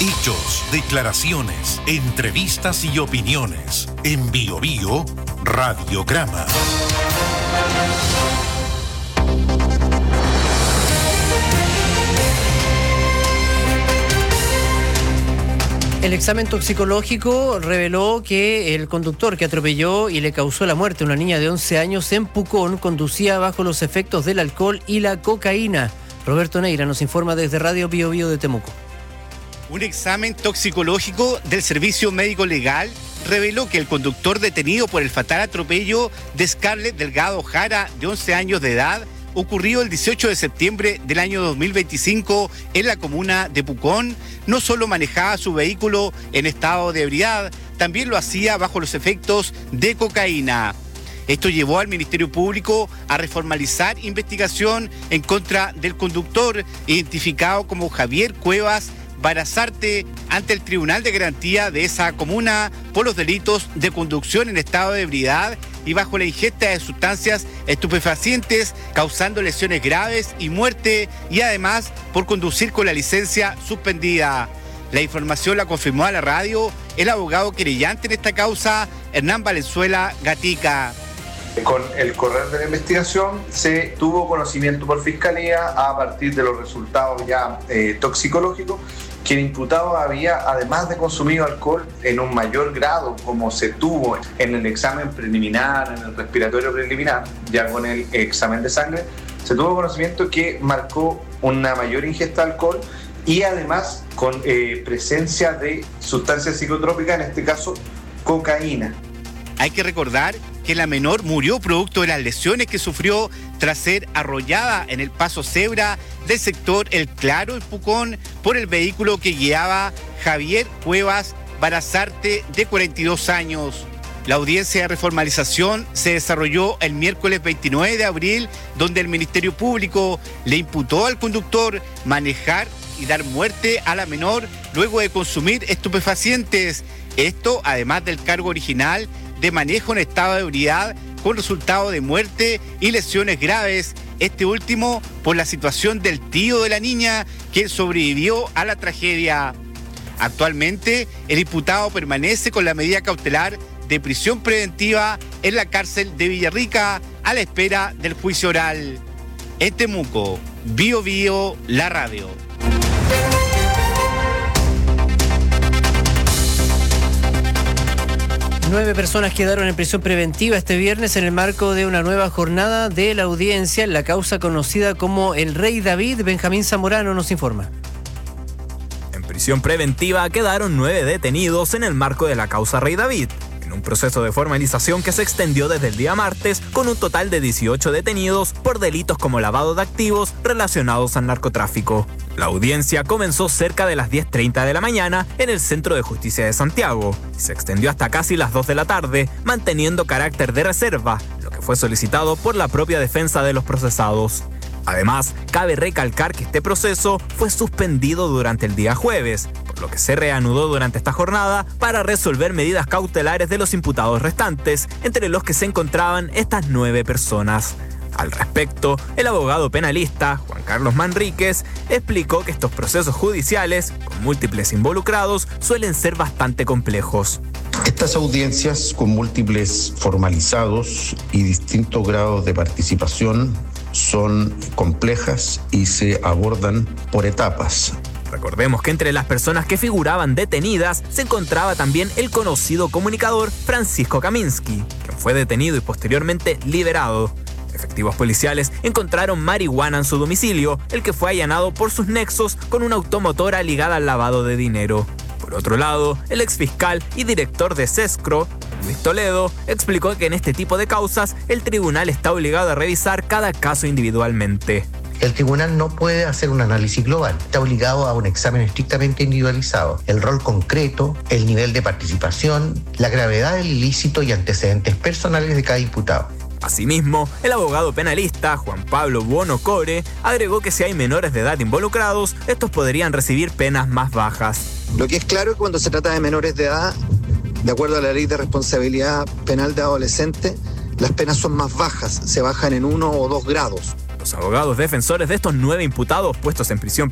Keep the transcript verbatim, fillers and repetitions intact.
Hechos, declaraciones, entrevistas y opiniones. En Bio Bio, Radiograma. El examen toxicológico reveló que el conductor que atropelló y le causó la muerte a una niña de once años en Pucón conducía bajo los efectos del alcohol y la cocaína. Roberto Neira nos informa desde Radio Bio Bio de Temuco. Un examen toxicológico del Servicio Médico Legal reveló que el conductor detenido por el fatal atropello de Scarlett Delgado Jara, de once años de edad, ocurrido el dieciocho de septiembre del año dos mil veinticinco en la comuna de Pucón, no solo manejaba su vehículo en estado de ebriedad, también lo hacía bajo los efectos de cocaína. Esto llevó al Ministerio Público a reformalizar investigación en contra del conductor, identificado como Javier Cuevas Barazarte, ante el Tribunal de Garantía de esa comuna por los delitos de conducción en estado de ebriedad y bajo la ingesta de sustancias estupefacientes, causando lesiones graves y muerte, y además por conducir con la licencia suspendida. La información la confirmó a la radio el abogado querellante en esta causa, Hernán Valenzuela Gatica. Con el correr de la investigación se tuvo conocimiento por Fiscalía a partir de los resultados ya eh, toxicológicos que el imputado había, además de consumido alcohol en un mayor grado, como se tuvo en el examen preliminar, en el respiratorio preliminar, ya con el examen de sangre, se tuvo conocimiento que marcó una mayor ingesta de alcohol y además con eh, presencia de sustancias psicotrópicas, en este caso cocaína. Hay que recordar que la menor murió producto de las lesiones que sufrió tras ser arrollada en el paso cebra del sector El Claro, en Pucón, por el vehículo que guiaba Javier Cuevas Barazarte, de cuarenta y dos años. La audiencia de reformalización se desarrolló el miércoles veintinueve de abril, donde el Ministerio Público le imputó al conductor manejar y dar muerte a la menor luego de consumir estupefacientes. Esto, además del cargo original de manejo en estado de ebriedad con resultado de muerte y lesiones graves, este último por la situación del tío de la niña, quien sobrevivió a la tragedia. Actualmente, el imputado permanece con la medida cautelar de prisión preventiva en la cárcel de Villarrica a la espera del juicio oral. En Temuco, Bio Bio, la radio. Nueve personas quedaron en prisión preventiva este viernes en el marco de una nueva jornada de la audiencia en la causa conocida como el Rey David. Benjamín Zamorano nos informa. En prisión preventiva quedaron nueve detenidos en el marco de la causa Rey David, en un proceso de formalización que se extendió desde el día martes, con un total de dieciocho detenidos por delitos como lavado de activos relacionados al narcotráfico. La audiencia comenzó cerca de las diez treinta de la mañana en el Centro de Justicia de Santiago y se extendió hasta casi las dos de la tarde, manteniendo carácter de reserva, lo que fue solicitado por la propia defensa de los procesados. Además, cabe recalcar que este proceso fue suspendido durante el día jueves, por lo que se reanudó durante esta jornada para resolver medidas cautelares de los imputados restantes, entre los que se encontraban estas nueve personas. Al respecto, el abogado penalista, Juan Carlos Manríquez, explicó que estos procesos judiciales, con múltiples involucrados, suelen ser bastante complejos. Estas audiencias con múltiples formalizados y distintos grados de participación son complejas y se abordan por etapas. Recordemos que entre las personas que figuraban detenidas se encontraba también el conocido comunicador Francisco Kaminsky, quien fue detenido y posteriormente liberado. Efectivos policiales encontraron marihuana en su domicilio, el que fue allanado por sus nexos con una automotora ligada al lavado de dinero. Por otro lado, el exfiscal y director de SESCRO, Luis Toledo, explicó que en este tipo de causas el tribunal está obligado a revisar cada caso individualmente. El tribunal no puede hacer un análisis global, está obligado a un examen estrictamente individualizado. El rol concreto, el nivel de participación, la gravedad del ilícito y antecedentes personales de cada imputado. Asimismo, el abogado penalista Juan Pablo Buono Core agregó que si hay menores de edad involucrados, estos podrían recibir penas más bajas. Lo que es claro es que cuando se trata de menores de edad, de acuerdo a la ley de responsabilidad penal de adolescente, las penas son más bajas, se bajan en uno o dos grados. Los abogados defensores de estos nueve imputados puestos en prisión